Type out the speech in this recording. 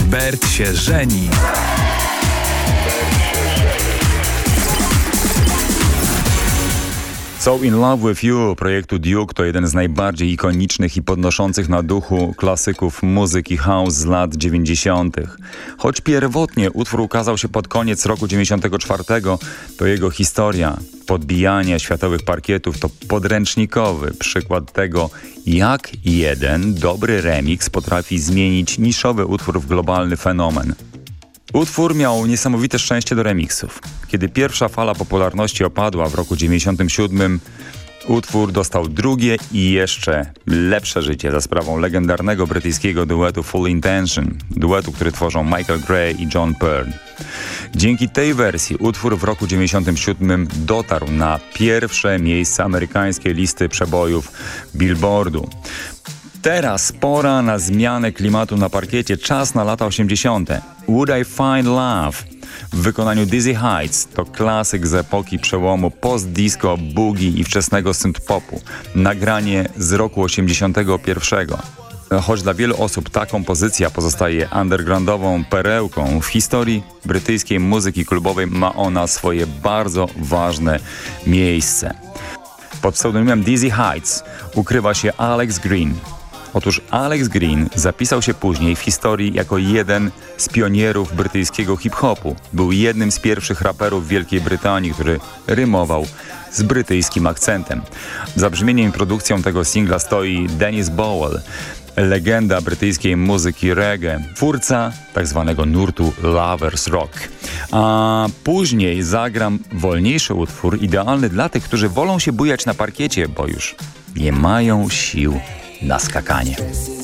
Bert się żeni. So In Love With You projektu Duke to jeden z najbardziej ikonicznych i podnoszących na duchu klasyków muzyki house z lat 90. Choć pierwotnie utwór ukazał się pod koniec roku 94, to jego historia podbijania światowych parkietów to podręcznikowy przykład tego, jak jeden dobry remix potrafi zmienić niszowy utwór w globalny fenomen. Utwór miał niesamowite szczęście do remiksów. Kiedy pierwsza fala popularności opadła w roku 97, utwór dostał drugie i jeszcze lepsze życie za sprawą legendarnego brytyjskiego duetu Full Intention, duetu, który tworzą Michael Gray i John Pern. Dzięki tej wersji utwór w roku 97 dotarł na pierwsze miejsce amerykańskiej listy przebojów Billboardu. Teraz pora na zmianę klimatu na parkiecie, czas na lata 80. Would I Find Love w wykonaniu Dizzy Heights to klasyk z epoki przełomu post-disco, boogie i wczesnego synth-popu. Nagranie z roku 81. Choć dla wielu osób ta kompozycja pozostaje undergroundową perełką, w historii brytyjskiej muzyki klubowej ma ona swoje bardzo ważne miejsce. Pod pseudonimem Dizzy Heights ukrywa się Alex Green. Otóż Alex Green zapisał się później w historii jako jeden z pionierów brytyjskiego hip-hopu. Był jednym z pierwszych raperów Wielkiej Brytanii, który rymował z brytyjskim akcentem. Za brzmieniem i produkcją tego singla stoi Dennis Bowell, legenda brytyjskiej muzyki reggae, twórca tzw. nurtu Lovers Rock. A później zagram wolniejszy utwór, idealny dla tych, którzy wolą się bujać na parkiecie, bo już nie mają sił na skakanie.